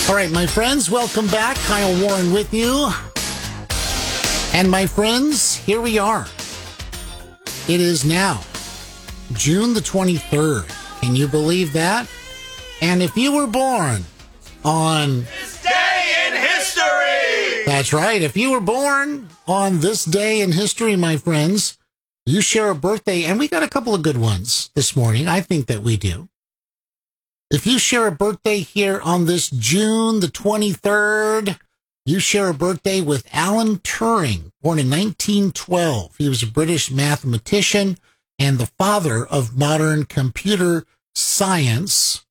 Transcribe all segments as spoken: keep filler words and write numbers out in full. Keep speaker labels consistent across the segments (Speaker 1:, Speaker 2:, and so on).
Speaker 1: All right, my friends, welcome back. Kyle Warren with you. And my friends, here we are. It is now June the twenty-third. Can you believe that? And if you were born on
Speaker 2: this day in history,
Speaker 1: that's right. If you were born on this day in history, my friends, you share a birthday, and we got a couple of good ones this morning. I think that we do. If you share a birthday here on this June the twenty-third, you share a birthday with Alan Turing, born in nineteen twelve. He was a British mathematician and the father of modern computer science.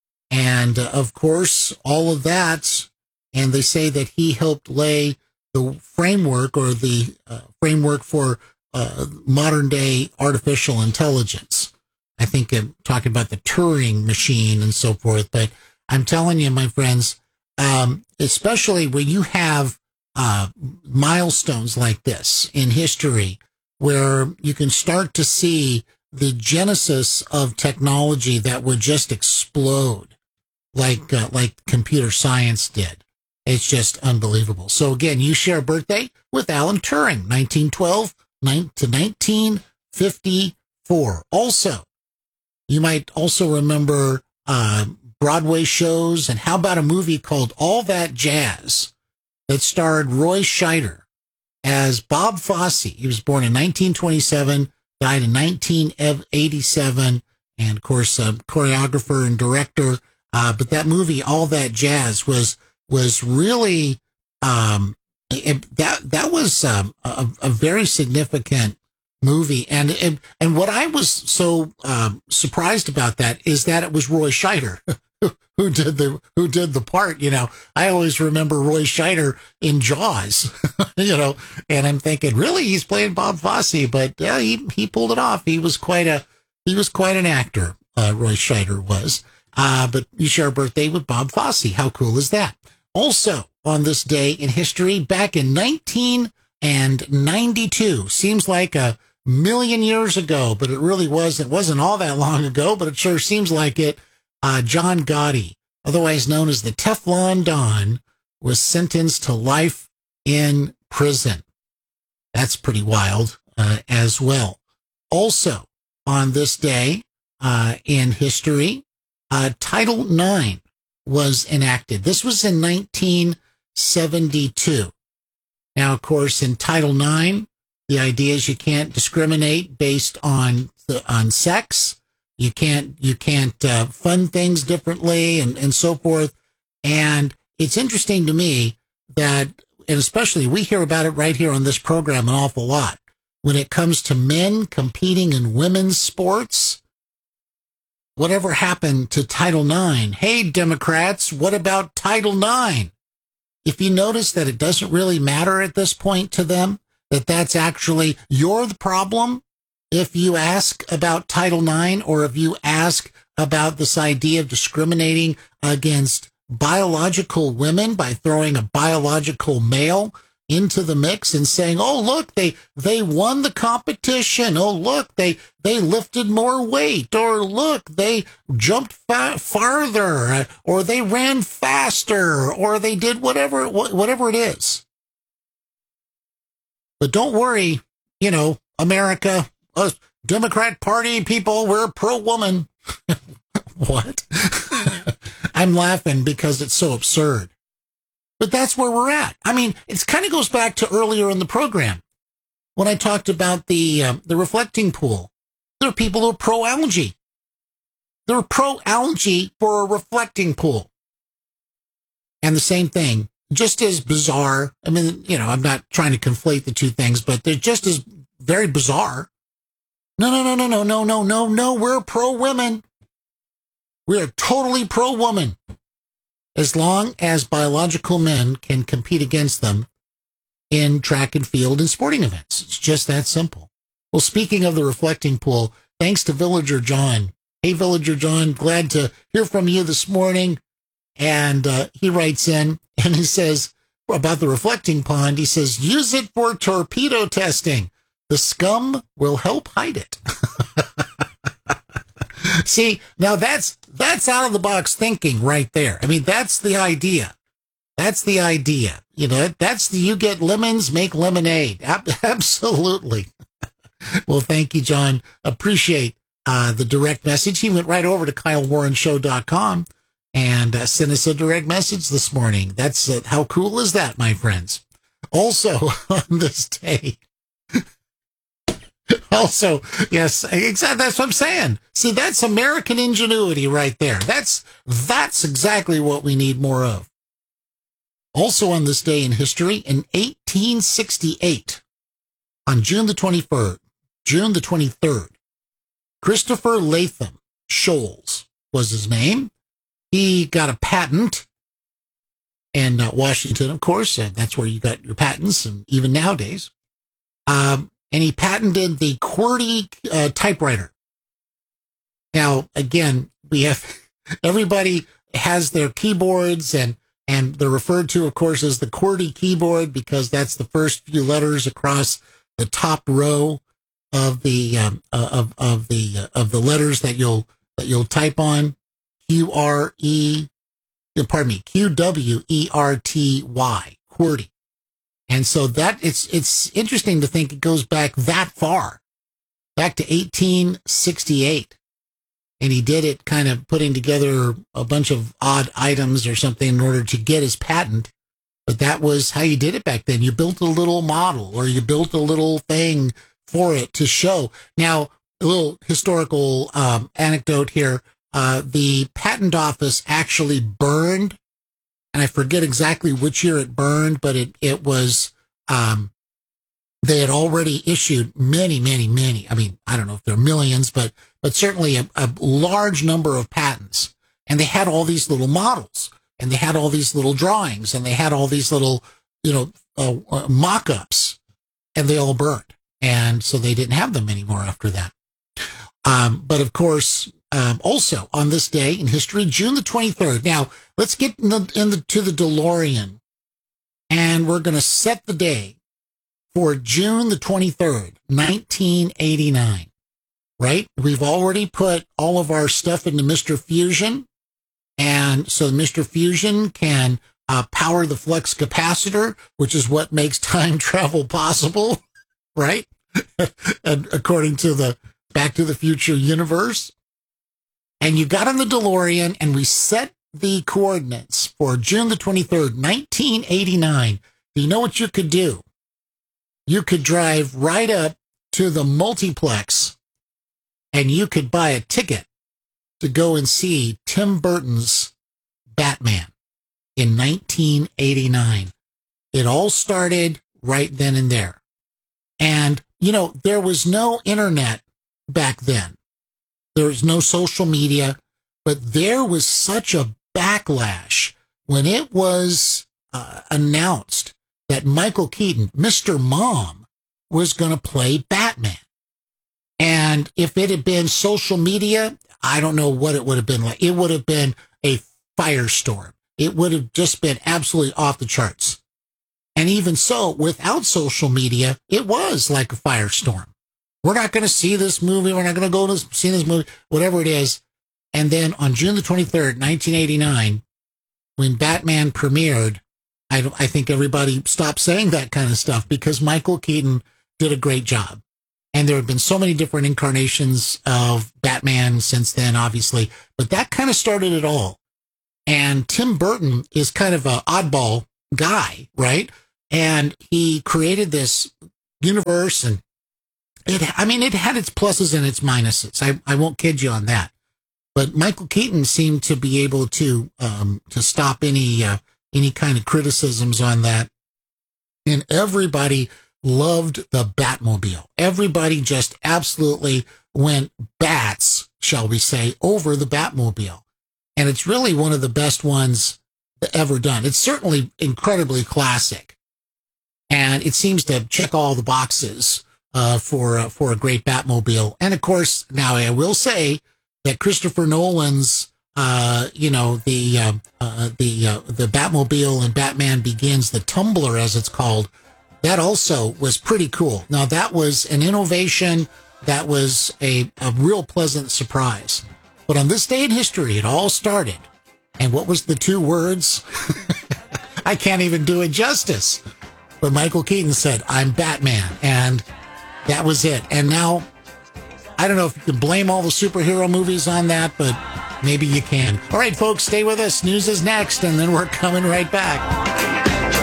Speaker 1: And, uh, of course, all of that, and they say that he helped lay the framework or the uh, framework for uh, modern-day artificial intelligence. I think I'm talking about the Turing machine and so forth, but I'm telling you, my friends, um, especially when you have uh, milestones like this in history, where you can start to see the genesis of technology that would just explode, like uh, like computer science did. It's just unbelievable. So again, you share a birthday with Alan Turing, nineteen twelve to nineteen fifty-four. Also, you might also remember uh, Broadway shows, and how about a movie called All That Jazz that starred Roy Scheider as Bob Fosse. He was born in nineteen twenty-seven, died in nineteen eighty-seven, and of course, a choreographer and director. Uh, but that movie, All That Jazz, was was really um, it, that that was um, a, a very significant movie, and and and what I was so um, surprised about that is that it was Roy Scheider who did the who did the part. You know, I always remember Roy Scheider in Jaws, you know, and I'm thinking, really, he's playing Bob Fosse, but yeah, he he pulled it off. He was quite a he was quite an actor. Uh, Roy Scheider was. Uh, but you share a birthday with Bob Fosse. How cool is that? Also, on this day in history, back in nineteen ninety-two, seems like a million years ago, but it really was. It wasn't all that long ago, but it sure seems like it. Uh, John Gotti, otherwise known as the Teflon Don, was sentenced to life in prison. That's pretty wild uh, as well. Also, on this day uh, in history, uh, Title nine was enacted. This was in nineteen seventy-two. Now, of course, in Title nine, the idea is you can't discriminate based on the, on sex. You can't you can't uh, fund things differently and, and so forth. And it's interesting to me that, and especially we hear about it right here on this program an awful lot, when it comes to men competing in women's sports. Whatever happened to Title nine? Hey, Democrats, what about Title nine? If you notice that it doesn't really matter at this point to them, that that's actually, you're the problem if you ask about Title nine, or if you ask about this idea of discriminating against biological women by throwing a biological male into the mix and saying, oh, look, they they won the competition. Oh, look, they they lifted more weight. Or look, they jumped fa- farther, or they ran faster, or they did whatever whatever it is. But don't worry, you know, America, us Democrat Party people, we're pro-woman. What? I'm laughing because it's so absurd. But that's where we're at. I mean, it kind of goes back to earlier in the program when I talked about the uh, the reflecting pool. There are people who are pro-algae. They're pro-algae for a reflecting pool. And the same thing, just as bizarre. I mean, you know, I'm not trying to conflate the two things, but they're just as very bizarre. No, no, no, no, no, no, no, no, no. We're pro-women. We're totally pro-woman. As long as biological men can compete against them in track and field and sporting events. It's just that simple. Well, speaking of the reflecting pool, thanks to Villager John. Hey, Villager John, glad to hear from you this morning. And uh, he writes in and he says about the reflecting pond, he says, use it for torpedo testing. The scum will help hide it. See, now that's that's out of the box thinking right there. I mean, that's the idea. That's the idea. You know, that's the you get lemons, make lemonade. Ab- absolutely. Well, thank you, John. Appreciate uh, the direct message. He went right over to Kyle Warren Show dot com and uh, sent us a direct message this morning. That's uh, how cool is that, my friends? Also, on this day, also, yes, exactly. That's what I'm saying. See, that's American ingenuity right there. That's that's exactly what we need more of. Also on this day in history, in eighteen sixty-eight, on June the twenty-third, June the twenty-third, Christopher Latham Scholes was his name. He got a patent in uh, Washington, of course, and that's where you got your patents, and even nowadays. Um, and he patented the QWERTY uh, typewriter. Now, again, we have everybody has their keyboards, and and they're referred to, of course, as the QWERTY keyboard because that's the first few letters across the top row of the um, uh, of of the uh, of the letters that you'll that you'll type on. Q R E, pardon me, Q W E R T Y, QWERTY. And so that it's it's interesting to think it goes back that far, back to eighteen sixty-eight. And he did it kind of putting together a bunch of odd items or something in order to get his patent. But that was how you did it back then. You built a little model or you built a little thing for it to show. Now, a little historical um, anecdote here. Uh, the patent office actually burned, and I forget exactly which year it burned, but it, it was, um, they had already issued many, many, many, I mean, I don't know if they're millions, but, but certainly a, a large number of patents. And they had all these little models, and they had all these little drawings, and they had all these little, you know, uh, uh, mock-ups, and they all burned. And so they didn't have them anymore after that. Um, but of course, Um, also on this day in history, June the twenty-third. Now, let's get in the, in the, to the DeLorean, and we're going to set the day for June the twenty-third, nineteen eighty-nine, right? We've already put all of our stuff into Mister Fusion, and so Mister Fusion can uh, power the flux capacitor, which is what makes time travel possible, right? And according to the Back to the Future universe. And you got on the DeLorean, and we set the coordinates for June the twenty-third, nineteen eighty-nine. Do you know what you could do? You could drive right up to the multiplex, and you could buy a ticket to go and see Tim Burton's Batman in nineteen eighty-nine. It all started right then and there. And, you know, there was no internet back then. There was no social media, but there was such a backlash when it was uh, announced that Michael Keaton, Mister Mom, was going to play Batman. And if it had been social media, I don't know what it would have been like. It would have been a firestorm. It would have just been absolutely off the charts. And even so, without social media, it was like a firestorm. We're not going to see this movie. We're not going to go to see this movie, whatever it is. And then on June the twenty-third, nineteen eighty-nine, when Batman premiered, I, don't, I think everybody stopped saying that kind of stuff because Michael Keaton did a great job. And there have been so many different incarnations of Batman since then, obviously. But that kind of started it all. And Tim Burton is kind of an oddball guy, right? And he created this universe, and It, I mean, it had its pluses and its minuses. I, I won't kid you on that. But Michael Keaton seemed to be able to um, to stop any uh, any kind of criticisms on that. And everybody loved the Batmobile. Everybody just absolutely went bats, shall we say, over the Batmobile. And it's really one of the best ones ever done. It's certainly incredibly classic. And it seems to check all the boxes Uh, for uh, for a great Batmobile. And of course, now I will say that Christopher Nolan's, uh, you know, the uh, uh, the uh, the Batmobile and Batman Begins, the Tumbler as it's called, that also was pretty cool. Now that was an innovation. That was a, a real pleasant surprise. But on this day in history, it all started. And what was the two words? I can't even do it justice. But Michael Keaton said, I'm Batman. And that was it. And now, I don't know if you can blame all the superhero movies on that, but maybe you can. All right, folks, stay with us. News is next, and then we're coming right back.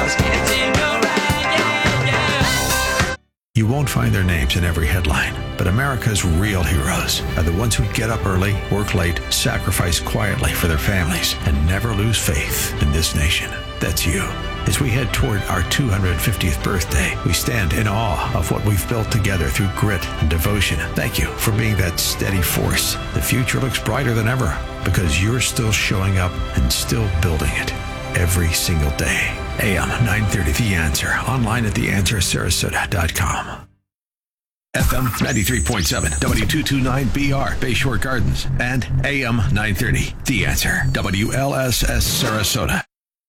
Speaker 3: You won't find their names in every headline, but America's real heroes are the ones who get up early, work late, sacrifice quietly for their families, and never lose faith in this nation. That's you. As we head toward our two hundred fiftieth birthday, we stand in awe of what we've built together through grit and devotion. Thank you for being that steady force. The future looks brighter than ever because you're still showing up and still building it every single day. A M nine thirty, The Answer. Online at the answer sarasota dot com. F M ninety-three point seven, W two twenty-nine B R, Bayshore Gardens. And A M nine thirty, The Answer, W L S S Sarasota.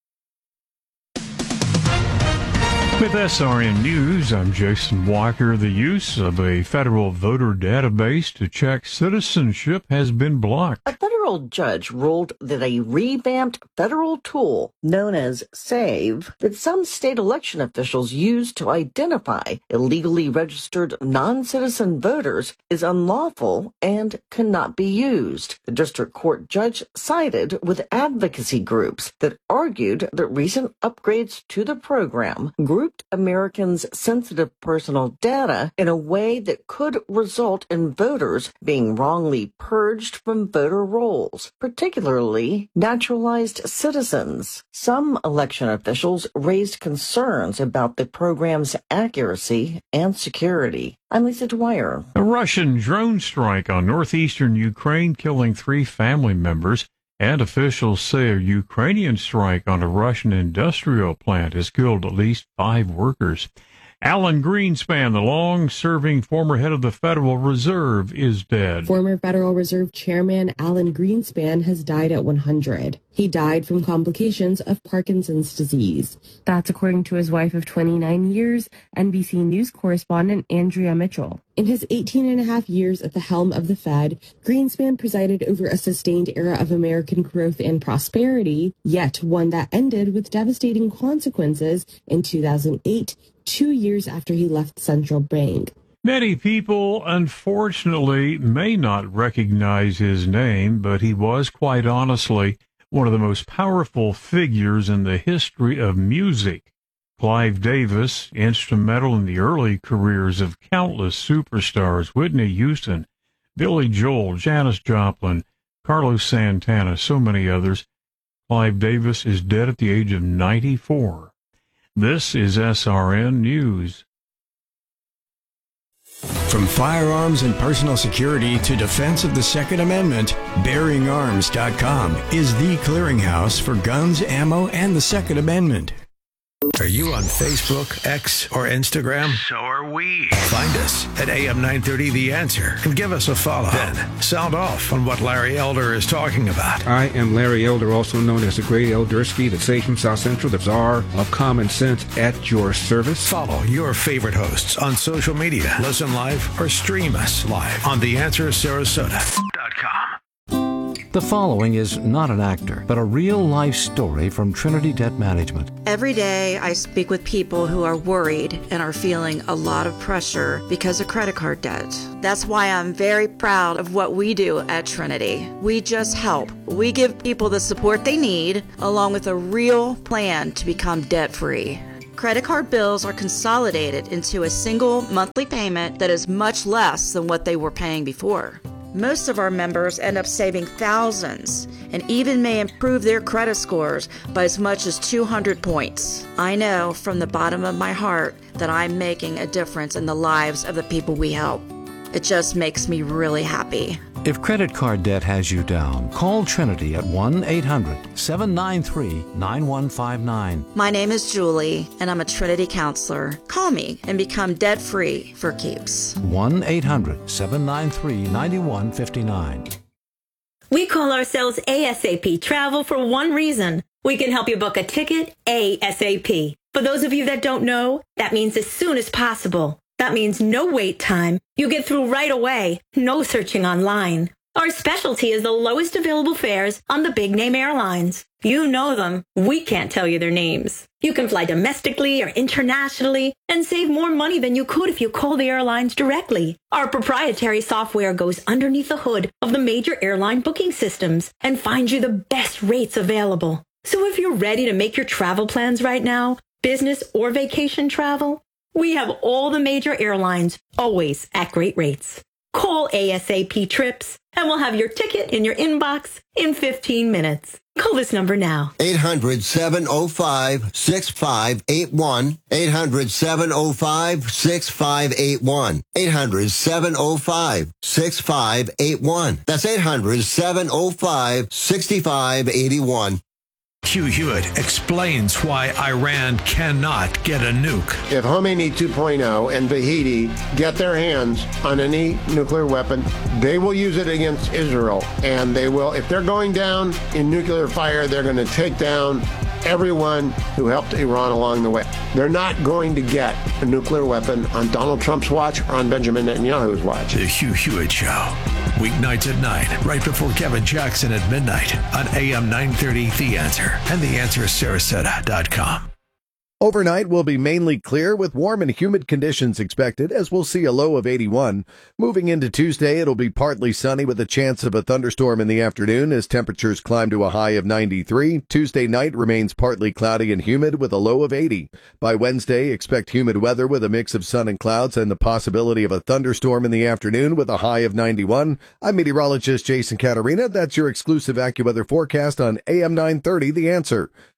Speaker 4: With S R N News, I'm Jason Walker. The use of a federal voter database to check citizenship has been blocked.
Speaker 5: A federal judge ruled that a revamped federal tool known as SAVE that some state election officials use to identify illegally registered non-citizen voters is unlawful and cannot be used. The district court judge sided with advocacy groups that argued that recent upgrades to the program grouped Americans' sensitive personal data in a way that could result in voters being wrongly purged from voter rolls, particularly naturalized citizens. Some election officials raised concerns about the program's accuracy and security. I'm Lisa Dwyer.
Speaker 4: A Russian drone strike on northeastern Ukraine killing three family members. And officials say a Ukrainian strike on a Russian industrial plant has killed at least five workers. Alan Greenspan, the long-serving former head of the Federal Reserve, is dead.
Speaker 6: Former Federal Reserve Chairman Alan Greenspan has died at one hundred. He died from complications of Parkinson's disease. That's according to his wife of twenty-nine years, N B C News correspondent Andrea Mitchell. In his eighteen and a half years at the helm of the Fed, Greenspan presided over a sustained era of American growth and prosperity, yet one that ended with devastating consequences in two thousand eight, two years after he left the central bank.
Speaker 4: Many people, unfortunately, may not recognize his name, but he was, quite honestly, one of the most powerful figures in the history of music. Clive Davis, instrumental in the early careers of countless superstars, Whitney Houston, Billy Joel, Janis Joplin, Carlos Santana, so many others. Clive Davis is dead at the age of ninety-four. This is S R N News.
Speaker 7: From firearms and personal security to defense of the Second Amendment, Bearing Arms dot com is the clearinghouse for guns, ammo, and the Second Amendment.
Speaker 3: Are you on Facebook, X, or Instagram?
Speaker 2: So are we.
Speaker 3: Find us at A M nine thirty The Answer and give us a follow. Then sound off on what Larry Elder is talking about.
Speaker 8: I am Larry Elder, also known as the Great Eldersky, the sage from South Central, the czar of common sense at your service.
Speaker 3: Follow your favorite hosts on social media. Listen live or stream us live on the answer sarasota dot com.
Speaker 9: The following is not an actor, but a real-life story from Trinity Debt Management.
Speaker 10: Every day I speak with people who are worried and are feeling a lot of pressure because of credit card debt. That's why I'm very proud of what we do at Trinity. We just help. We give people the support they need, along with a real plan to become debt-free. Credit card bills are consolidated into a single monthly payment that is much less than what they were paying before. Most of our members end up saving thousands and even may improve their credit scores by as much as two hundred points. I know from the bottom of my heart that I'm making a difference in the lives of the people we help. It just makes me really happy.
Speaker 9: If credit card debt has you down, call Trinity at one eight hundred seven nine three nine one five nine.
Speaker 10: My name is Julie, and I'm a Trinity counselor. Call me and become debt-free for keeps.
Speaker 9: one eight hundred seven nine three nine one five nine.
Speaker 11: We call ourselves A S A P Travel for one reason. We can help you book a ticket ASAP. For those of you that don't know, that means as soon as possible. That means no wait time. You get through right away. No searching online. Our specialty is the lowest available fares on the big-name airlines. You know them. We can't tell you their names. You can fly domestically or internationally and save more money than you could if you call the airlines directly. Our proprietary software goes underneath the hood of the major airline booking systems and finds you the best rates available. So if you're ready to make your travel plans right now, business or vacation travel, we have all the major airlines, always at great rates. Call ASAP Trips, and we'll have your ticket in your inbox in fifteen minutes. Call this number now.
Speaker 12: eight hundred, seven oh five, six five eight one. eight hundred, seven oh five, six five eight one. eight hundred, seven oh five, six five eight one. That's eight hundred, seven oh five, six five eight one.
Speaker 3: Hugh Hewitt explains why Iran cannot get a nuke.
Speaker 13: If Khomeini two point oh and Vahidi get their hands on any nuclear weapon, they will use it against Israel. And they will, if they're going down in nuclear fire, they're going to take down everyone who helped Iran along the way. They're not going to get a nuclear weapon on Donald Trump's watch or on Benjamin Netanyahu's watch.
Speaker 3: The Hugh Hewitt Show. Weeknights at nine, right before Kevin Jackson at midnight on A M nine thirty The Answer and the answer sarasota dot com.
Speaker 14: Overnight will be mainly clear with warm and humid conditions expected, as we'll see a low of eighty-one. Moving into Tuesday, it'll be partly sunny with a chance of a thunderstorm in the afternoon as temperatures climb to a high of ninety-three. Tuesday night remains partly cloudy and humid with a low of eighty. By Wednesday, expect humid weather with a mix of sun and clouds and the possibility of a thunderstorm in the afternoon with a high of ninety-one. I'm meteorologist Jason Caterina. That's your exclusive AccuWeather forecast on A M nine thirty The Answer.